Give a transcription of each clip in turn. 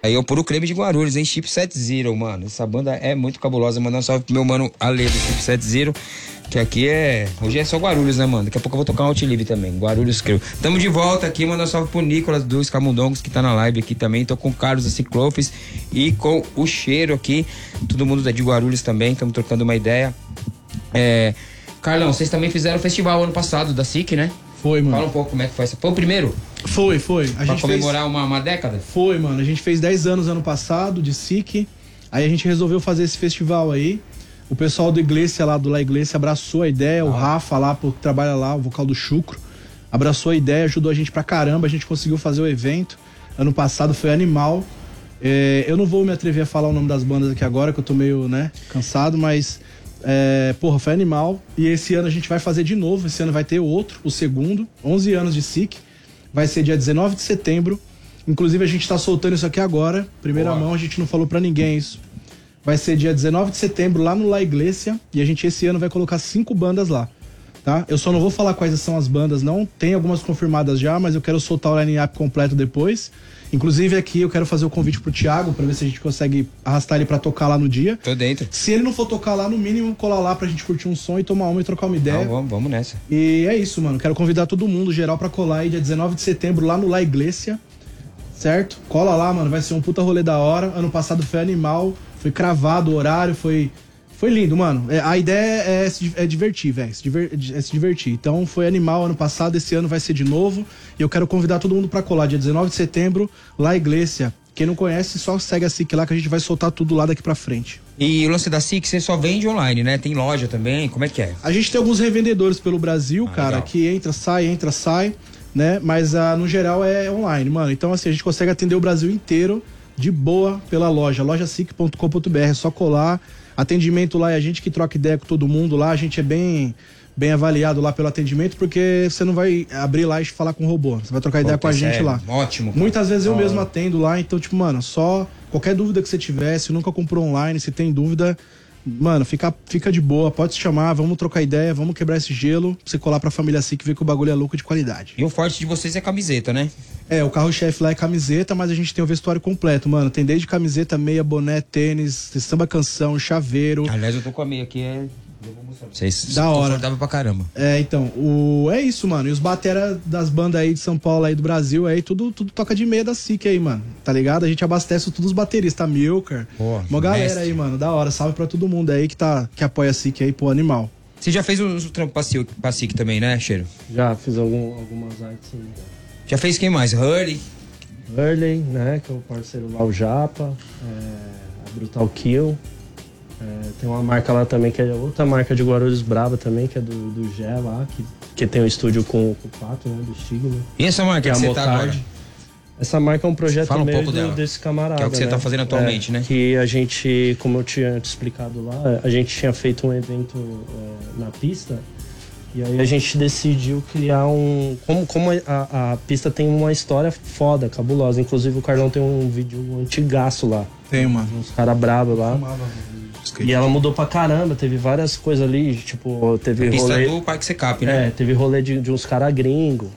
Aí é o Puro Creme de Guarulhos, hein? Chipset Zero, mano. Essa banda é muito cabulosa. Mandar um salve pro meu mano Ale do Chipset Zero. Que aqui hoje é só Guarulhos, né, mano? Daqui a pouco eu vou tocar um Outlive também. Guarulhos Crew. Tamo de volta aqui. Mandar um salve pro Nicolas dos Camundongos, que tá na live aqui também. Tô com o Carlos da Ciclopes e com o Cheiro aqui. Todo mundo é de Guarulhos também. Tamo trocando uma ideia. Carlão, vocês também fizeram o festival ano passado da SIC, né? Foi, mano. Fala um pouco como é que foi. Foi o primeiro? Foi. Pra comemorar uma década? Foi, mano. A gente fez 10 anos ano passado de SIC. Aí a gente resolveu fazer esse festival aí. O pessoal do Iglesia lá, do La Iglesia, abraçou a ideia. O Rafa lá, que trabalha lá, o vocal do Chucro, abraçou a ideia, ajudou a gente pra caramba. A gente conseguiu fazer o evento. Ano passado foi animal. Eu não vou me atrever a falar o nome das bandas aqui agora, que eu tô meio, cansado, mas... foi animal. E esse ano a gente vai fazer de novo. Esse ano vai ter outro, o segundo. 11 anos de SIC. Vai ser dia 19 de setembro. Inclusive a gente tá soltando isso aqui agora. Primeira mão, a gente não falou pra ninguém isso. Vai ser dia 19 de setembro lá no La Iglesia. E a gente esse ano vai colocar 5 bandas lá, tá? Eu só não vou falar quais são as bandas, não. Tem algumas confirmadas já, mas eu quero soltar o line-up completo depois. Inclusive aqui eu quero fazer o convite pro Thiago pra ver se a gente consegue arrastar ele pra tocar lá no dia. Tô dentro. Se ele não for tocar lá, no mínimo colar lá pra gente curtir um som e tomar uma e trocar uma ideia. Vamos nessa. E é isso, mano. Quero convidar todo mundo, geral, pra colar aí dia 19 de setembro lá no La Iglesia. Certo? Cola lá, mano. Vai ser um puta rolê da hora. Ano passado foi animal. Foi cravado o horário. Foi lindo, mano. A ideia é divertir, velho. É se divertir. Então foi animal ano passado. Esse ano vai ser de novo. E eu quero convidar todo mundo pra colar dia 19 de setembro, La Iglesia. Quem não conhece, só segue a SIC lá que a gente vai soltar tudo lá daqui pra frente. E o lance da SIC, você só vende online, né? Tem loja também, como é que é? A gente tem alguns revendedores pelo Brasil, cara, legal. Que entra, sai, né? Mas no geral é online, mano. Então assim, a gente consegue atender o Brasil inteiro de boa pela lojasic.com.br. É só colar. Atendimento lá é a gente que troca ideia com todo mundo lá. A gente é bem avaliado lá pelo atendimento, porque você não vai abrir lá e falar com o robô. Você vai trocar ideia com a gente lá. Ótimo. Cara. Muitas vezes eu mesmo atendo lá, então, tipo, mano, só qualquer dúvida que você tiver, se nunca comprou online, se tem dúvida, mano, fica de boa, pode se chamar, vamos trocar ideia, vamos quebrar esse gelo, pra você colar pra família SIC e ver que o bagulho é louco de qualidade. E o forte de vocês é camiseta, né? O carro-chefe lá é camiseta, mas a gente tem o vestuário completo, mano. Tem desde camiseta, meia, boné, tênis, samba canção, chaveiro. Aliás, eu tô com a meia aqui, eu vou mostrar pra vocês. Da hora. Confortável pra caramba. Então, é isso, mano. E os batera das bandas aí de São Paulo, aí do Brasil, aí tudo toca de meia da SIC aí, mano. Tá ligado? A gente abastece todos os bateristas, Milker. Uma galera mestre aí, mano. Da hora. Salve pra todo mundo aí que apoia a SIC aí, pô, animal. Você já fez um trampo pra SIC também, né, Cheiro? Já, fiz algumas artes sim. Já fez quem mais? Hurley, né? Que é o parceiro lá, o Japa. A Brutal Kill. Tem uma marca lá também, que é outra marca de Guarulhos braba também, que é do Gé lá, que tem um estúdio com o Pato, né? Do Stigma. E essa marca que você tá agora? Essa marca é um projeto desse camarada. Que é o que você tá fazendo atualmente, né? Que a gente, como eu tinha te explicado lá, a gente tinha feito um evento na pista. E aí a gente decidiu criar como a pista tem uma história foda, cabulosa. Inclusive o Carlão tem um vídeo antigaço lá. Tem, mano. Uns caras bravos lá. E ela mudou pra caramba, teve várias coisas ali, tipo, teve pista rolê... do Parque Secap, né? Teve rolê de uns caras gringos.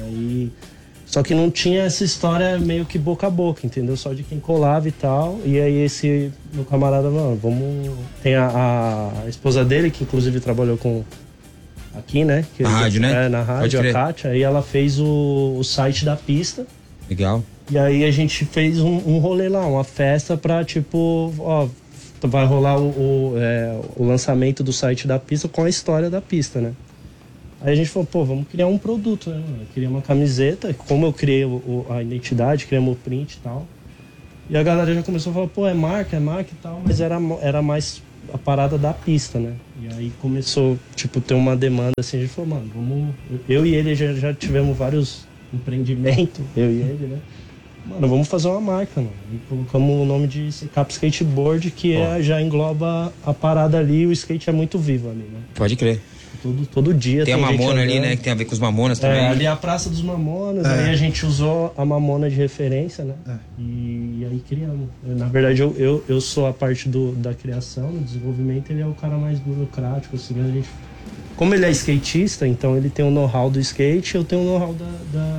Só que não tinha essa história meio que boca a boca, entendeu? Só de quem colava e tal. E aí esse meu camarada, mano, vamos... Tem a esposa dele, que inclusive trabalhou com... Aqui, né? Na rádio, né? Na rádio, a Kátia. Aí ela fez o site da pista. Legal. E aí a gente fez um rolê lá, uma festa pra, tipo, vai rolar o lançamento do site da pista com a história da pista, né? Aí a gente falou, pô, vamos criar um produto, né, mano? Eu queria uma camiseta, como eu criei a identidade, criamos o print e tal. E a galera já começou a falar, pô, é marca e tal, mas era mais a parada da pista, né? E aí começou, tipo, ter uma demanda assim, a gente falou, mano, vamos... Eu e ele já tivemos vários empreendimentos, eu e ele, né? Mano, vamos fazer uma marca, mano. E colocamos o nome de Cap Skateboard, que já engloba a parada ali, o skate é muito vivo ali, né? Pode crer. Todo dia tem a Mamona ali, né? Que tem a ver com os Mamonas também. Ali é a Praça dos Mamonas, aí a gente usou a Mamona de referência, né? E aí criamos. Na verdade, eu sou a parte da criação, do desenvolvimento, ele é o cara mais burocrático, assim, a gente... Como ele é skatista, então ele tem o know-how do skate, eu tenho o know-how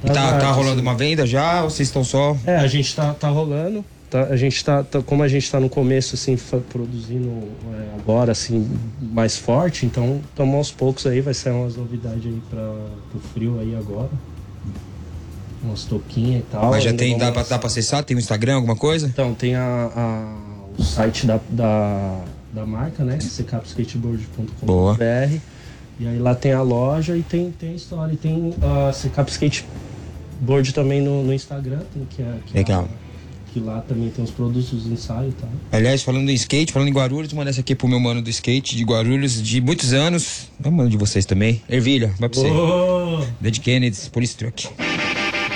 E tá rolando uma venda já ou vocês estão só... A gente tá rolando. A gente como a gente tá no começo, assim, produzindo agora, assim, mais forte, então estamos aos poucos aí, vai sair umas novidades aí pro frio aí agora. Umas touquinhas e tal. Mas já tem, dá pra acessar? Tem o Instagram, alguma coisa? Então, tem o site da marca, né? secapskateboard.com.br. E aí lá tem a loja e tem a história. E tem a Secap Skateboard também no Instagram, Legal. Que lá também tem os produtos, os ensaios e tal. Aliás, falando em skate, falando em Guarulhos, manda essa aqui pro meu mano do skate de Guarulhos, de muitos anos. É o mano de vocês também. Ervilha, vai pra você. Dead Kennedys, Police Truck.